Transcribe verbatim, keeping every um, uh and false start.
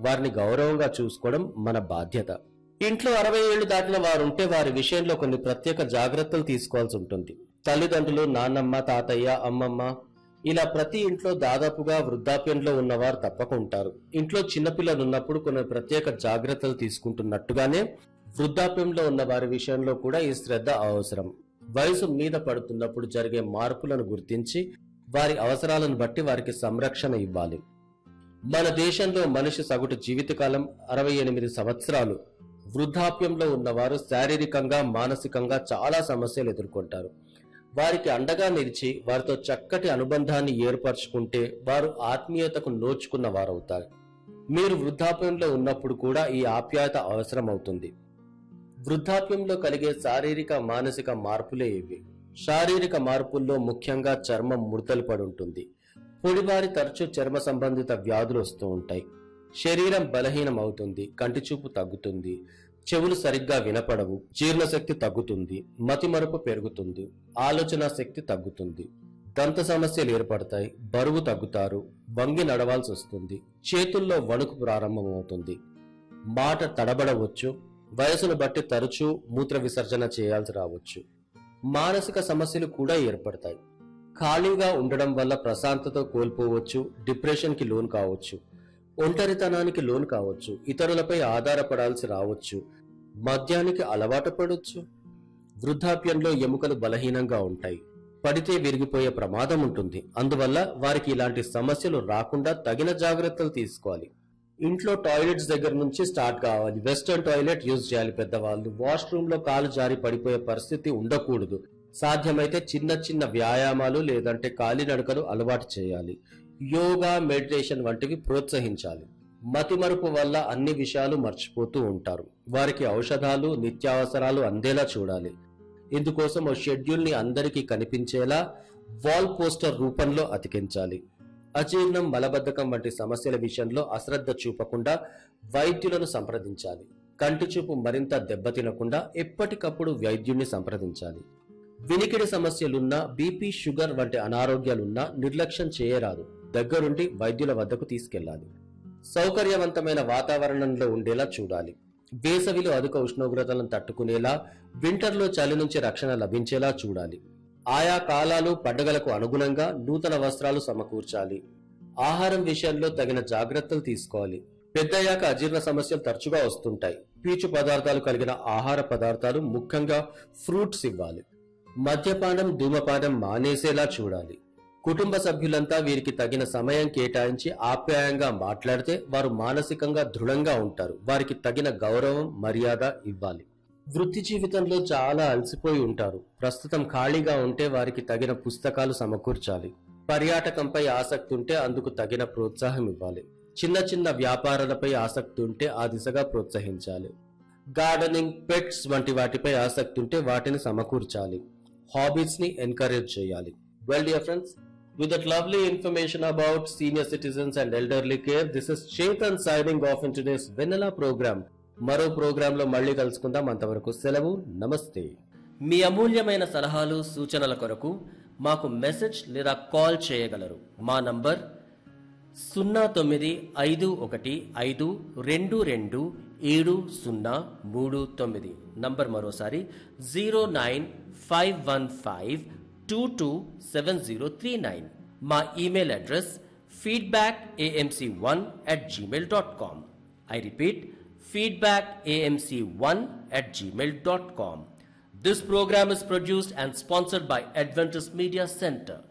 వారిని గౌరవంగా చూసుకోవడం మన బాధ్యత. ఇంట్లో అరవై ఏళ్లు దాటిన వారుంటే వారి విషయంలో కొన్ని ప్రత్యేక జాగ్రత్తలు తీసుకోవాల్సి ఉంటుంది. తల్లిదండ్రులు, నాన్నమ్మ, తాతయ్య, అమ్మమ్మ ఇలా ప్రతి ఇంట్లో దాదాపుగా వృద్ధాప్యంలో ఉన్నవారు తప్పక ఉంటారు. ఇంట్లో చిన్నపిల్లలు ఉన్నప్పుడు కొన్ని ప్రత్యేక జాగ్రత్తలు తీసుకుంటున్నట్టుగానే వృద్ధాప్యంలో ఉన్న వారి విషయంలో కూడా ఈ శ్రద్ధ అవసరం. వయసు మీద పడుతున్నప్పుడు జరిగే మార్పులను గుర్తించి వారి అవసరాలను బట్టి వారికి సంరక్షణ ఇవ్వాలి. మన దేశంలో మనిషి సగటు జీవితకాలం అరవై ఎనిమిది సంవత్సరాలు. వృద్ధాప్యంలో ఉన్నవారు శారీరకంగా, మానసికంగా చాలా సమస్యలు ఎదుర్కొంటారు. వారికి అండగా నిలిచి వారితో చక్కటి అనుబంధాన్ని ఏర్పరచుకుంటే వారు ఆత్మీయతకు నోచుకున్న వారవుతారు. మీరు వృద్ధాప్యంలో ఉన్నప్పుడు కూడా ఈ ఆప్యాయత అవసరం అవుతుంది. వృద్ధాప్యంలో కలిగే శారీరక, మానసిక మార్పులే ఇవి. శారీరక మార్పుల్లో ముఖ్యంగా చర్మం ముడతలు పడి ఉంటుంది. పొడిబారి తరచూ చర్మ సంబంధిత వ్యాధులు వస్తూ ఉంటాయి. శరీరం బలహీనం అవుతుంది. కంటి చూపు తగ్గుతుంది. చెవులు సరిగ్గా వినపడవు. జీర్ణశక్తి తగ్గుతుంది. మతిమరుపు పెరుగుతుంది. ఆలోచన శక్తి తగ్గుతుంది. దంత సమస్యలు ఏర్పడతాయి. బరువు తగ్గుతారు. వంగి నడవాల్సి వస్తుంది. చేతుల్లో వణుకు ప్రారంభమవుతుంది. మాట తడబడవచ్చు. వయసును బట్టి తరచూ మూత్ర విసర్జన చేయాల్సి రావచ్చు. మానసిక సమస్యలు కూడా ఏర్పడతాయి. ఖాళీగా ఉండడం వల్ల ప్రశాంతత కోల్పోవచ్చు. డిప్రెషన్ కి లోన్ కావచ్చు. ఒంటరితనానికి లోను కావచ్చు. ఇతరులపై ఆధారపడాల్సి రావచ్చు. మద్యానికి అలవాటు పడవచ్చు. వృద్ధాప్యంలో ఎముకలు బలహీనంగా ఉంటాయి. పడితే విరిగిపోయే ప్రమాదం ఉంటుంది. అందువల్ల వారికి ఇలాంటి సమస్యలు రాకుండా తగిన జాగ్రత్తలు తీసుకోవాలి. ఇంట్లో టాయిలెట్స్ దగ్గర నుంచి స్టార్ట్ కావాలి. వెస్టర్న్ టాయిలెట్ యూజ్ చేయాలి. పెద్దవాళ్ళు వాష్రూమ్ లో కాలు జారి పడిపోయే పరిస్థితి ఉండకూడదు. సాధ్యమైతే చిన్న చిన్న వ్యాయామాలు లేదంటే కాలినడకలు అలవాటు చేయాలి. యోగా, మెడిటేషన్ వంటివి ప్రోత్సహించాలి. మతిమరుపు వల్ల అన్ని విషయాలు మర్చిపోతూ ఉంటారు. వారికి ఔషధాలు, నిత్యావసరాలు అందేలా చూడాలి. ఇందుకోసం ఓ షెడ్యూల్ ని అందరికీ కనిపించేలా వాల్ పోస్టర్ రూపంలో అతికించాలి. అజీర్ణం, మలబద్ధకం వంటి సమస్యల విషయంలో అశ్రద్ధ చూపకుండా వైద్యులను సంప్రదించాలి. కంటి చూపు మరింత దెబ్బతినకుండా ఎప్పటికప్పుడు వైద్యుణ్ణి సంప్రదించాలి. వినికిడి సమస్యలున్నా, బీపీ, షుగర్ వంటి అనారోగ్యాలున్నా నిర్లక్ష్యం చేయరాదు. దగ్గరుండి వైద్యుల వద్దకు తీసుకెళ్లాలి. సౌకర్యవంతమైన వాతావరణంలో ఉండేలా చూడాలి. వేసవిలో అధిక ఉష్ణోగ్రతలను తట్టుకునేలా, వింటర్లో చలి నుంచి రక్షణ లభించేలా చూడాలి. ఆయా కాలాలు, పండుగలకు అనుగుణంగా నూతన వస్త్రాలు సమకూర్చాలి. ఆహారం విషయంలో తగిన జాగ్రత్తలు తీసుకోవాలి. పెద్దయ్యాక అజీర్ణ సమస్యలు తరచుగా వస్తుంటాయి. పీచు పదార్థాలు కలిగిన ఆహార పదార్థాలు, ముఖ్యంగా ఫ్రూట్స్ ఇవ్వాలి. మద్యపానం, ధూమపానం మానేసేలా చూడాలి. కుటుంబ సభ్యులంతా వీరికి తగిన సమయం కేటాయించి ఆప్యాయంగా మాట్లాడితే వారు మానసికంగా దృఢంగా ఉంటారు. వారికి తగిన గౌరవం, మర్యాద ఇవ్వాలి. వృత్తి జీవితంలో చాలా అలసిపోయి ఉంటారు. ప్రస్తుతం ఖాళీగా ఉంటే వారికి తగిన పుస్తకాలు సమకూర్చాలి. పర్యాటకంపై ఆసక్తి ఉంటే అందుకు తగిన ప్రోత్సాహం ఇవ్వాలి. చిన్న చిన్న వ్యాపారాలపై ఆసక్తి ఉంటే ఆ దిశగా ప్రోత్సహించాలి. గార్డెనింగ్, పెట్స్ వంటి వాటిపై ఆసక్తి ఉంటే వాటిని సమకూర్చాలి. హాబీస్ ని ఎంకరేజ్ చేయాలి. Well, dear friends, with that lovely information about senior citizens and elderly care, this is Chetan signing off in today's Vanilla program. మరో ప్రోగ్రామ్ లో మళ్ళీ కలుసుకుందాం. అంతవరకు సెలవు. నమస్తే. మీ అమూల్యమైన సలహాలు, సూచనల కొరకు మాకు మెసేజ్ లేదా కాల్ చేయగలరు. మా నంబర్ సున్నా తొమ్మిది ఐదు ఒకటి ఐదు రెండు రెండు ఏడు సున్నా మూడు తొమ్మిది. నంబర్ మరోసారి zero nine five one five two two seven zero three nine. మా email address feedback AMC one at Gmail dot com. I repeat, feedback a m c one at gmail dot com. This program is produced and sponsored by Adventist Media Center.